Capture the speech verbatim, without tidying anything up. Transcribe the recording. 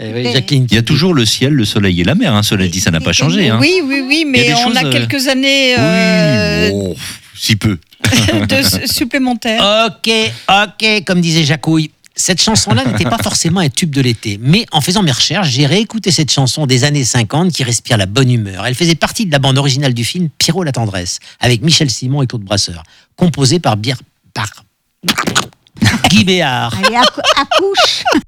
Eh oui, Jacqueline. Il y a toujours le ciel, le soleil et la mer. Hein. Cela dit, ça n'a pas changé. Hein. Oui, oui, oui, mais on choses, a quelques années euh, oui, oh, si peu. de supplémentaires. Ok, ok, comme disait Jacouille. Cette chanson-là n'était pas forcément un tube de l'été, mais en faisant mes recherches, j'ai réécouté cette chanson des années cinquante qui respire la bonne humeur. Elle faisait partie de la bande originale du film Pierrot la tendresse, avec Michel Simon et Claude Brasseur, composée par, Bier... par... Guy Béard. Allez, accouche.